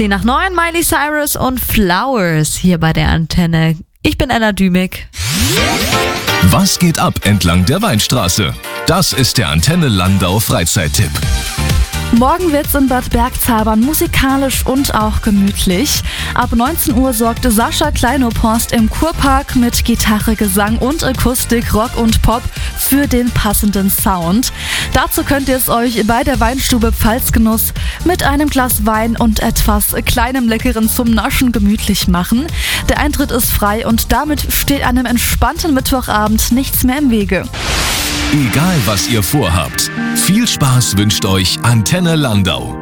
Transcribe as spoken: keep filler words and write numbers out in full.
zehn nach neun, Miley Cyrus und Flowers hier bei der Antenne. Ich bin Anna Dümig. Was geht ab entlang der Weinstraße? Das ist der Antenne Landau Freizeittipp. Morgen wird's in Bad Bergzabern musikalisch und auch gemütlich. Ab neunzehn Uhr sorgte Sascha Kleinoporst im Kurpark mit Gitarre, Gesang und Akustik, Rock und Pop für den passenden Sound. Dazu könnt ihr es euch bei der Weinstube Pfalzgenuss mit einem Glas Wein und etwas kleinem Leckeren zum Naschen gemütlich machen. Der Eintritt ist frei und damit steht einem entspannten Mittwochabend nichts mehr im Wege. Egal was ihr vorhabt, viel Spaß wünscht euch Antenne Landau.